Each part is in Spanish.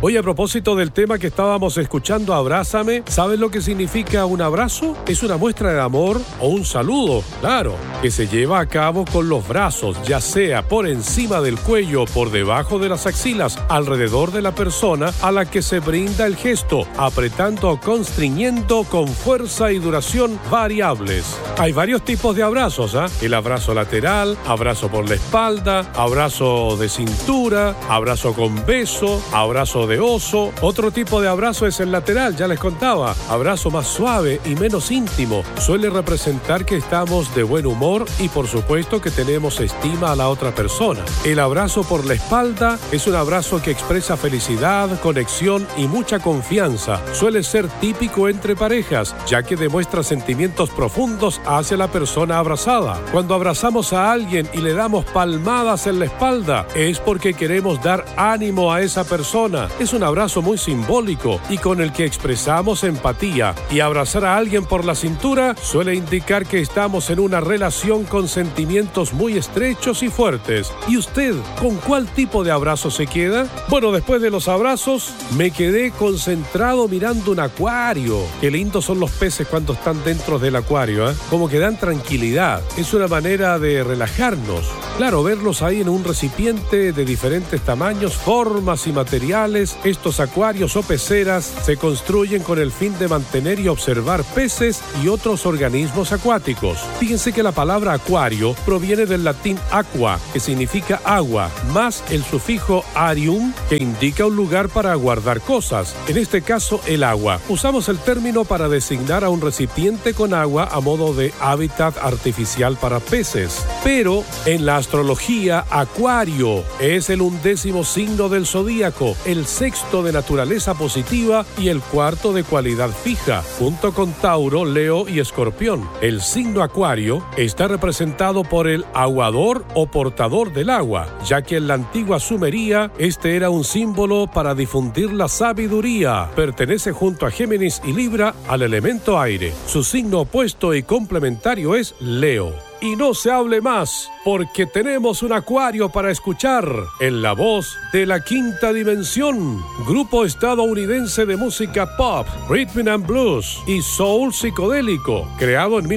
Oye, a propósito del tema que estábamos escuchando, Abrázame, ¿sabes lo que significa un abrazo? Es una muestra de amor o un saludo, claro, que se lleva a cabo con los brazos, ya sea por encima del cuello, por debajo de las axilas, alrededor de la persona a la que se brinda el gesto, apretando o constriñendo con fuerza y duración variables. Hay varios tipos de abrazos, ¿eh? El abrazo lateral, abrazo por la espalda, abrazo de cintura, abrazo con beso, abrazo de oso. Otro tipo de abrazo es el lateral, ya les contaba. Abrazo más suave y menos íntimo. Suele representar que estamos de buen humor y por supuesto que tenemos estima a la otra persona. El abrazo por la espalda es un abrazo que expresa felicidad, conexión y mucha confianza. Suele ser típico entre parejas, ya que demuestra sentimientos profundos hacia la persona abrazada. Cuando abrazamos a alguien y le damos palmadas en la espalda, es porque queremos dar ánimo a esa persona. Es un abrazo muy simbólico y con el que expresamos empatía. Y abrazar a alguien por la cintura suele indicar que estamos en una relación con sentimientos muy estrechos y fuertes. ¿Y usted, con cuál tipo de abrazo se queda? Bueno, después de los abrazos, me quedé concentrado mirando un acuario. Qué lindos son los peces cuando están dentro del acuario, ¿eh? Como que dan tranquilidad. Es una manera de relajarnos. Claro, verlos ahí en un recipiente de diferentes tamaños, formas y materiales. Estos acuarios o peceras se construyen con el fin de mantener y observar peces y otros organismos acuáticos. Fíjense que la palabra acuario proviene del latín aqua, que significa agua, más el sufijo arium, que indica un lugar para guardar cosas, en este caso el agua. Usamos el término para designar a un recipiente con agua a modo de hábitat artificial para peces. Pero en la astrología, Acuario es el 11º signo del zodíaco, el 6º de naturaleza positiva y el 4º de cualidad fija, junto con Tauro, Leo y Escorpión. El signo Acuario está representado por el aguador o portador del agua, ya que en la antigua Sumería este era un símbolo para difundir la sabiduría. Pertenece junto a Géminis y Libra al elemento aire. Su signo opuesto y complementario es Leo. Y no se hable más, porque tenemos un acuario para escuchar en la voz de La Quinta Dimensión, grupo estadounidense de música pop, rhythm and blues y soul psicodélico, creado en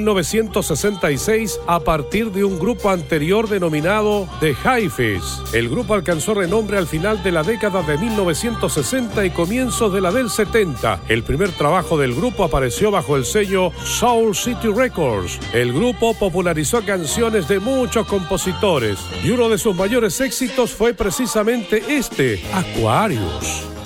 1966 a partir de un grupo anterior denominado The Hi-Fis. El grupo alcanzó renombre al final de la década de 1960 y comienzos de la del 70. El primer trabajo del grupo apareció bajo el sello Soul City Records. El grupo popularizó canciones de muchos compositores y uno de sus mayores éxitos fue precisamente este, Aquarius.